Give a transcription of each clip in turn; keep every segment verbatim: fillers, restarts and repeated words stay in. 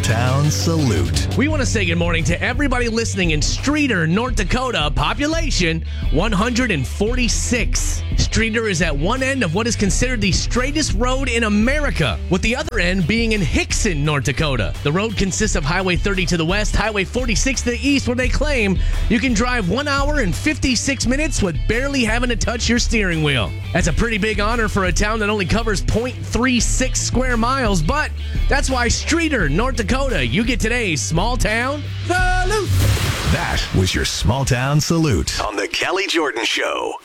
Town Salute. We want to say good morning to everybody listening in Streator, North Dakota. Population one hundred forty-six. Streator is at one end of what is considered the straightest road in America, with the other end being in Hickson, North Dakota. The road consists of Highway thirty to the west, Highway forty-six to the east, where they claim you can drive one hour and fifty-six minutes with barely having to touch your steering wheel. That's a pretty big honor for a town that only covers zero point three six square miles, but that's why Streator, North Dakota, you get today's Small Town Salute. That was your Small Town Salute on the Kelly Jordan Show.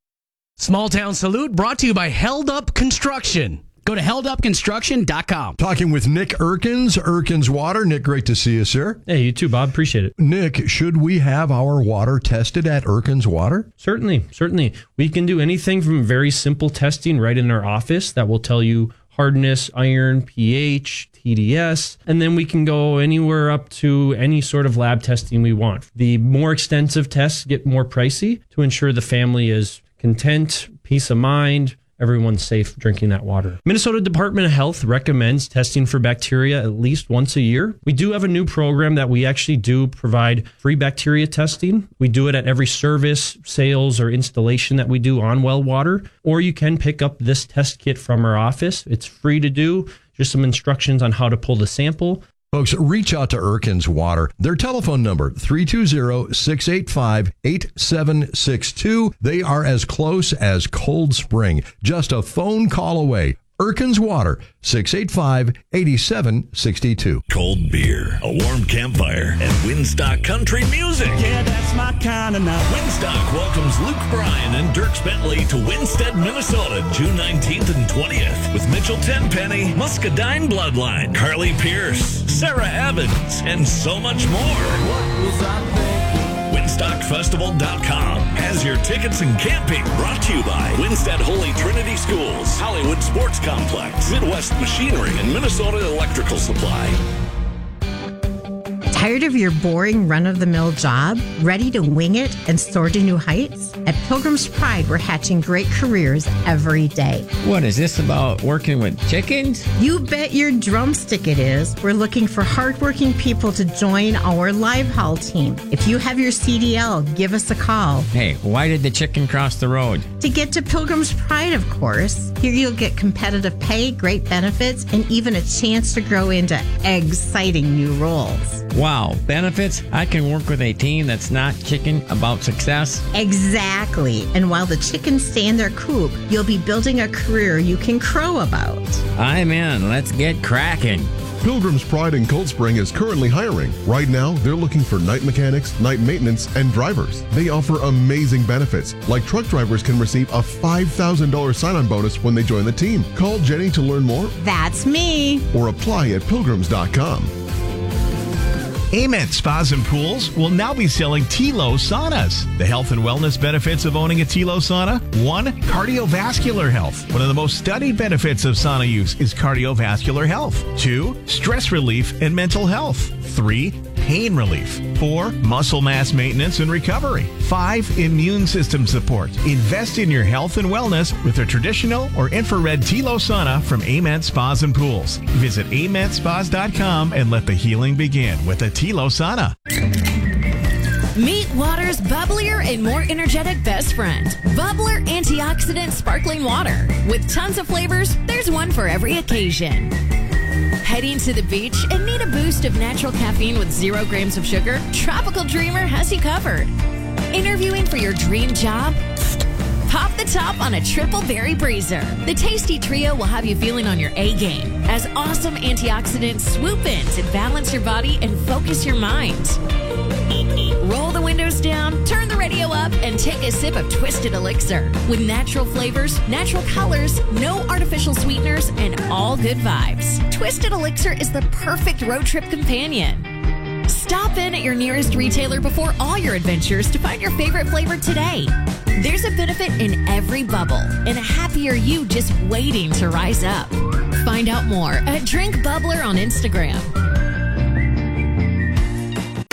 Small Town Salute brought to you by Held Up Construction. Go to held up construction dot com. Talking with Nick Erkins, Erkins Water. Nick, great to see you, sir. Hey, you too, Bob. Appreciate it. Nick, should we have our water tested at Erkins Water? Certainly, certainly. We can do anything from very simple testing right in our office that will tell you hardness, iron, pH, T D S, and then we can go anywhere up to any sort of lab testing we want. The more extensive tests get more pricey to ensure the family is content, peace of mind, everyone's safe drinking that water. Minnesota Department of Health recommends testing for bacteria at least once a year. We do have a new program that we actually do provide free bacteria testing. We do it at every service, sales, or installation that we do on well water, or you can pick up this test kit from our office. It's free to do, just some instructions on how to pull the sample. Folks, reach out to Erkins Water. Their telephone number, three two zero, six eight five, eight seven six two. They are as close as Cold Spring, just a phone call away. Erkins Water, six eight five, eight seven six two. Cold beer, a warm campfire, and Winstock country music. Yeah, that's my kind of night. Winstock welcomes Luke Bryan and Dirk Bentley to Winstead, Minnesota, June nineteenth and twentieth, with Mitchell Tenpenny, Muscadine Bloodline, Carly Pierce, Sarah Evans, and so much more. What was I thinking? Winstock Festival dot com has your tickets and camping, brought to you by Winstead Holy Trinity Schools, Hollywood Sports Complex, Midwest Machinery, and Minnesota Electrical Supply. Tired of your boring run-of-the-mill job? Ready to wing it and soar to new heights? At Pilgrim's Pride, we're hatching great careers every day. What is this about working with chickens? You bet your drumstick it is. We're looking for hardworking people to join our live haul team. If you have your C D L, give us a call. Hey, why did the chicken cross the road? To get to Pilgrim's Pride, of course. Here you'll get competitive pay, great benefits, and even a chance to grow into exciting new roles. Wow, benefits? I can work with a team that's not chicken about success? Exactly. And while the chickens stay in their coop, you'll be building a career you can crow about. I'm in. Let's get cracking. Pilgrim's Pride in Cold Spring is currently hiring. Right now, they're looking for night mechanics, night maintenance, and drivers. They offer amazing benefits, like truck drivers can receive a five thousand dollars sign-on bonus when they join the team. Call Jenny to learn more. That's me. Or apply at pilgrims dot com. Ament Spas and Pools will now be selling T-Low saunas. The health and wellness benefits of owning a T-Low sauna: one, cardiovascular health. One of the most studied benefits of sauna use is cardiovascular health. Two, stress relief and mental health. Three, pain relief. Four, muscle mass maintenance and recovery. Five, immune system support. Invest in your health and wellness with a traditional or infrared T-Low sauna from Ament Spas and Pools. Visit ament spas dot com and let the healing begin with a T-Low sauna. Meet water's bubblier and more energetic best friend, Bubbler Antioxidant Sparkling Water. With tons of flavors, there's one for every occasion. Heading to the beach and need a boost of natural caffeine with zero grams of sugar? Tropical Dreamer has you covered. Interviewing for your dream job? Pop the top on a triple berry breezer. The tasty trio will have you feeling on your A game as awesome antioxidants swoop in to balance your body and focus your mind. Roll the windows down, turn the radio up, and take a sip of Twisted Elixir. With natural flavors, natural colors, no artificial sweeteners, and all good vibes. Twisted Elixir is the perfect road trip companion. Stop in at your nearest retailer before all your adventures to find your favorite flavor today. There's a benefit in every bubble, and a happier you just waiting to rise up. Find out more at Drink Bubbler on Instagram. The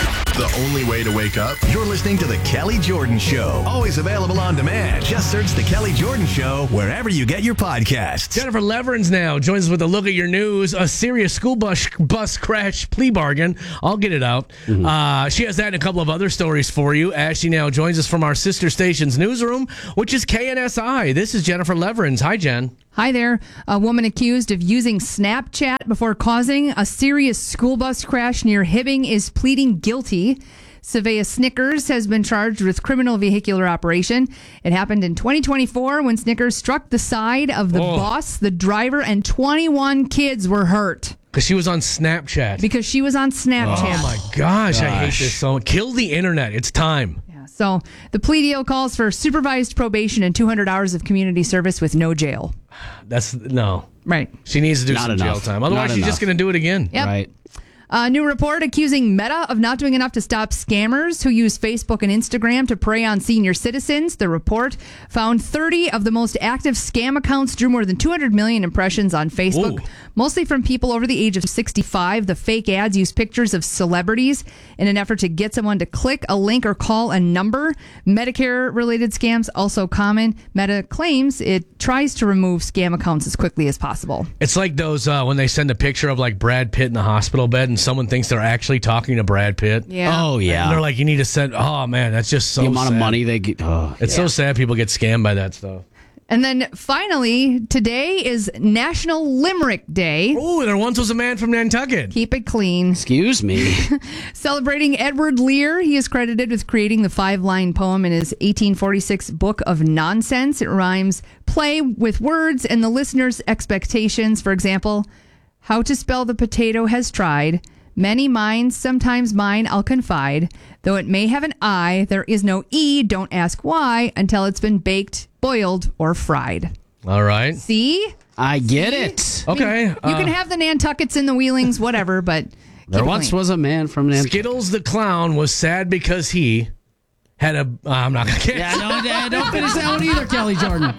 only way to wake up? You're listening to The Kelly Jordan Show. Always available on demand. Just search The Kelly Jordan Show wherever you get your podcasts. Jennifer Leverins now joins us with a look at your news. A serious school bus bus crash plea bargain. I'll get it out. Mm-hmm. Uh, she has that and a couple of other stories for you as she now joins us from our sister station's newsroom, which is K N S I. This is Jennifer Leverins. Hi, Jen. Hi there. A woman accused of using Snapchat before causing a serious school bus crash near Hibbing is pleading guilty. Savea Snickers has been charged with criminal vehicular operation. It happened in twenty twenty-four when Snickers struck the side of the Oh. bus, the driver, and twenty-one kids were hurt. Because she was on Snapchat. Because she was on Snapchat. Oh, my gosh, I hate this so much. Kill the internet. It's time. So the plea deal calls for supervised probation and two hundred hours of community service with no jail. That's, no. Right. She needs to do Not some enough. jail time. Otherwise, Not she's just enough. going to do it again. Yep. Right. A new report accusing Meta of not doing enough to stop scammers who use Facebook and Instagram to prey on senior citizens. The report found thirty of the most active scam accounts drew more than two hundred million impressions on Facebook, Ooh. mostly from people over the age of sixty-five. The fake ads use pictures of celebrities in an effort to get someone to click a link or call a number. Medicare-related scams also common. Meta claims it tries to remove scam accounts as quickly as possible. It's like those uh, when they send a picture of like Brad Pitt in the hospital bed and someone thinks they're actually talking to Brad Pitt. Yeah. Oh, yeah. And they're like, you need to send, oh man, that's just so the amount sad. of money they get. Oh, It's so sad people get scammed by that stuff. And then finally, today is National Limerick Day. Oh, there once was a man from Nantucket. Keep it clean. excuse me. Celebrating Edward Lear, he is credited with creating the five-line poem in his eighteen forty-six Book of Nonsense. It rhymes play with words and the listener's expectations. For example, how to spell the potato has tried. Many minds, sometimes mine, I'll confide. Though it may have an I, there is no E, don't ask why, until it's been baked, boiled, or fried. All right. See? I get it. Okay. You can have the Nantuckets and the Wheelings, whatever, but There once was a man from Nantucket. Skittles the clown was sad because he had a. Uh, I'm not going to get Yeah, no, yeah, don't finish that one either, Kelly Jordan.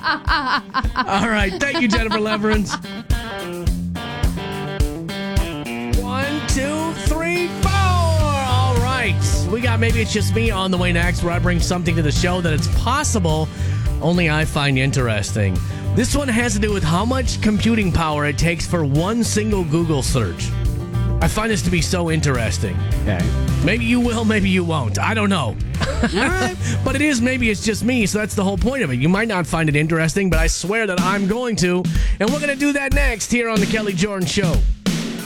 All right. Thank you, Jennifer Leverins. One, two, three, four. All right. We got Maybe It's Just Me on the way next, where I bring something to the show that it's possible only I find interesting. This one has to do with how much computing power it takes for one single Google search. I find this to be so interesting. Okay. Maybe you will, maybe you won't. I don't know. But it is Maybe It's Just Me, so that's the whole point of it. You might not find it interesting, but I swear that I'm going to. And we're going to do that next here on The Kelly Jordan Show.